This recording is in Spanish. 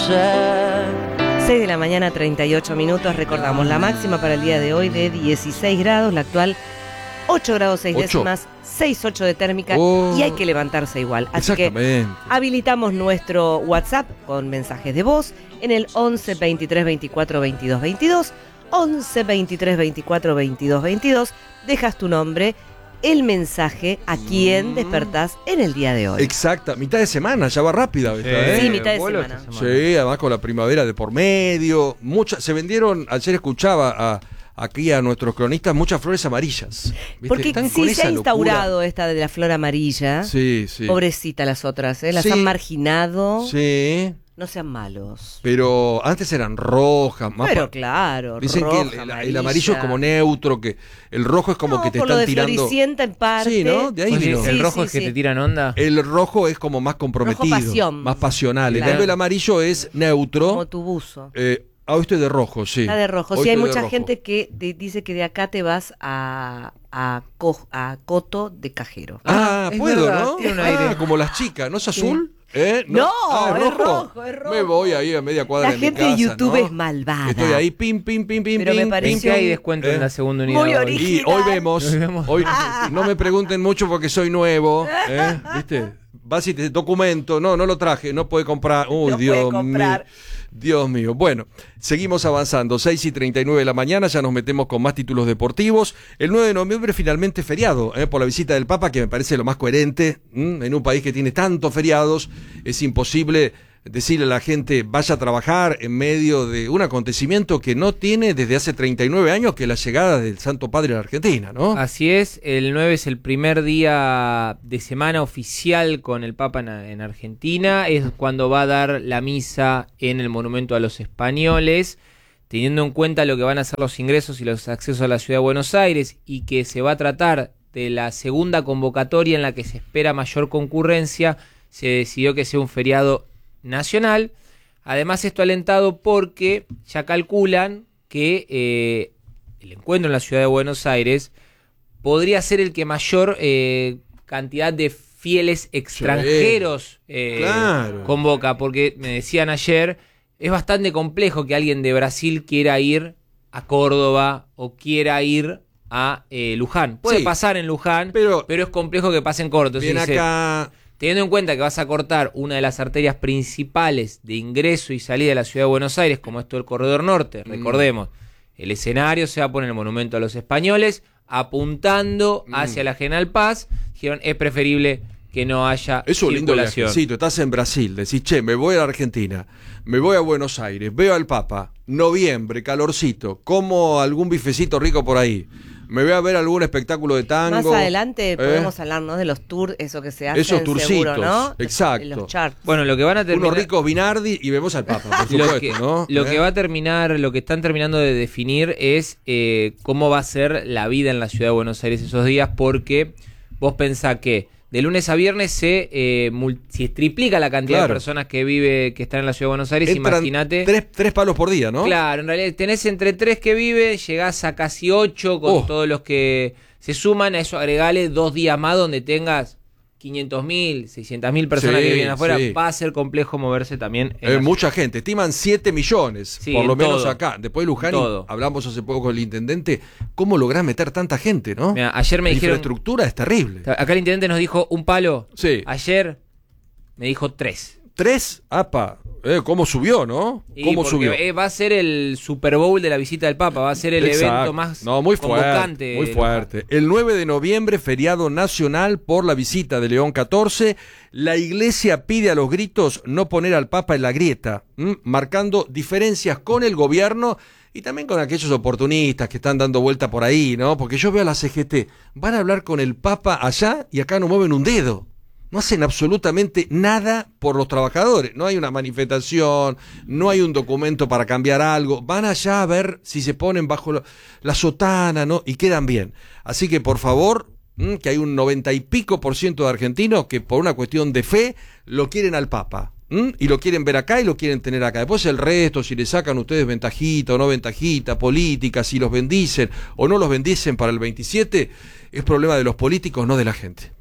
ser. 6 de la mañana, 38 minutos. Recordamos la máxima para el día de hoy de 16 grados, la actual 8 grados 6 décimas, 6,8 de térmica y hay que levantarse igual. Así que habilitamos nuestro WhatsApp con mensajes de voz en el 11 23 24 22 22. 11 23 24 22 22. Dejas tu nombre, el mensaje a quién despertás en el día de hoy. Exacta, mitad de semana, ya va rápida. Sí, mitad de semana. Sí, además con la primavera de por medio. Se vendieron, ayer escuchaba aquí a nuestros cronistas, muchas flores amarillas. ¿Viste? Porque sí se ha instaurado esta de la flor amarilla. Sí, sí. Pobrecita las otras, las han marginado. Sí. No sean malos. Pero antes eran rojas. Más pero claro, dicen roja, que el amarillo es como neutro, que el rojo es como que te están tirando. Floricienta en parte. Sí, ¿no? De ahí vino. ¿El rojo es que te tiran onda? El rojo es como más comprometido. Rojo pasión. Más pasional. Claro. En cambio el amarillo es neutro. Como tu buzo. Hoy estoy de rojo, sí. Está de rojo. Sí, hay mucha gente que dice que de acá te vas a Coto de Cajero. Puedo, verdad, ¿no? tiene un aire. Como las chicas, ¿no es azul? No, ¿es es rojo. Me voy ahí a media cuadra La de mi casa. gente de YouTube ¿no? es malvada. Estoy ahí, pim. Pero me pareció ¿En qué hay descuento en la segunda unidad? muy hoy? original. Y hoy vemos. Hoy, no me pregunten mucho porque soy nuevo. ¿Viste? Vas y te documento. No lo traje. No puede comprar. Uy, No Dios puede comprar. mío. Dios mío. Bueno, seguimos avanzando. 6:39 de la mañana, ya nos metemos con más títulos deportivos. El 9 de noviembre finalmente feriado, por la visita del Papa, que me parece lo más coherente. En un país que tiene tantos feriados, es imposible decirle a la gente vaya a trabajar en medio de un acontecimiento que no tiene desde hace 39 años, que es la llegada del Santo Padre a la Argentina, ¿no? Así es, el 9 es el primer día de semana oficial con el Papa en Argentina, es cuando va a dar la misa en el Monumento a los Españoles, teniendo en cuenta lo que van a ser los ingresos y los accesos a la Ciudad de Buenos Aires y que se va a tratar de la segunda convocatoria en la que se espera mayor concurrencia, se decidió que sea un feriado nacional. Además, esto alentado porque ya calculan que el encuentro en la Ciudad de Buenos Aires podría ser el que mayor cantidad de fieles extranjeros convoca, porque me decían ayer, es bastante complejo que alguien de Brasil quiera ir a Córdoba o quiera ir a Luján. Puede pasar en Luján, pero es complejo que pase en Córdoba. Bien acá. Teniendo en cuenta que vas a cortar una de las arterias principales de ingreso y salida de la Ciudad de Buenos Aires, como esto el Corredor Norte, recordemos, el escenario se va a poner en el Monumento a los Españoles, apuntando hacia la General Paz. Dijeron, es preferible que no haya es un lindo circulación. viajecito, estás en Brasil, decís, me voy a la Argentina, me voy a Buenos Aires, veo al Papa, noviembre, calorcito, como algún bifecito rico por ahí. Me voy a ver algún espectáculo de tango. Más adelante podemos hablar, ¿no? De los tours, eso que se hacen. Esos tourcitos, seguro, ¿no? exacto. Los charts. Bueno, lo que van a terminar... Unos ricos Binardi y vemos al Papa, por supuesto, ¿no? Lo que va a terminar, lo que están terminando de definir es cómo va a ser la vida en la Ciudad de Buenos Aires esos días, porque vos pensás que de lunes a viernes se triplica la cantidad de personas que están en la Ciudad de Buenos Aires. Imagínate. Tres palos por día, ¿no? Claro, en realidad tenés entre 3 que vive, llegás a casi 8 con todos los que se suman. A eso agregale 2 días más donde tengas 500.000, 600.000 personas que viven afuera. Va a ser complejo moverse también. Mucha gente, estiman 7 millones, por lo menos acá. Después de Luján, hablamos hace poco con el intendente, ¿cómo lográs meter tanta gente, no? Mirá, ayer me dijeron... La infraestructura es terrible. Acá el intendente nos dijo un palo. Sí. Ayer me dijo 3. ¿3? ¡Apa! ¿Cómo subió, no? ¿Cómo subió? Va a ser el Super Bowl de la visita del Papa, va a ser el evento más muy convocante. Muy fuerte. El 9 de noviembre, feriado nacional por la visita de León XIV. La Iglesia pide a los gritos no poner al Papa en la grieta, marcando diferencias con el gobierno y también con aquellos oportunistas que están dando vuelta por ahí, ¿no? Porque yo veo a la CGT, van a hablar con el Papa allá y acá no mueven un dedo. No hacen absolutamente nada por los trabajadores. No hay una manifestación, no hay un documento para cambiar algo. Van allá a ver si se ponen bajo la sotana, ¿no? Y quedan bien. Así que, por favor, que hay un 90 y pico % de argentinos que por una cuestión de fe lo quieren al Papa. Y lo quieren ver acá y lo quieren tener acá. Después el resto, si le sacan ustedes ventajita o no ventajita, política, si los bendicen o no los bendicen para el 27, es problema de los políticos, no de la gente.